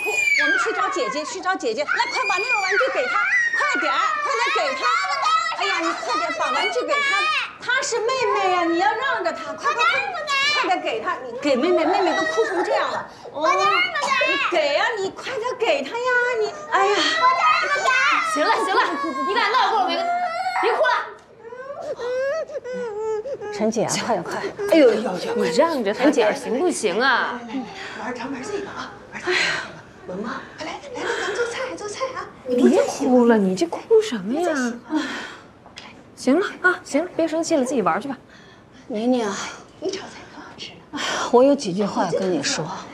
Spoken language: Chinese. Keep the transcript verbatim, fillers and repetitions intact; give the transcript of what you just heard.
哭，我们去找姐姐，去找姐姐。来，快把那个玩具给她，快点，快点给她。哎呀，你快点把玩具给她，她是妹妹呀，你要让着她，快快快，快点给她，你给妹妹，妹妹都哭成这样了。哦，你给呀，你快点给她呀，你，哎呀， 我才不给。 行了行了，你俩闹够了没？别哭了。 陈姐啊，快点快！哎呦呦呦， 你让着他点行不行啊？ 玩咱玩这个啊！哎呀，文妈，快来来来，咱们做菜做菜啊！ 别哭了，你这哭什么呀？行了啊，行了，别生气了，自己玩去吧。 宁宁啊， 你炒菜可好吃了。 哎呀，我有几句话要跟你说。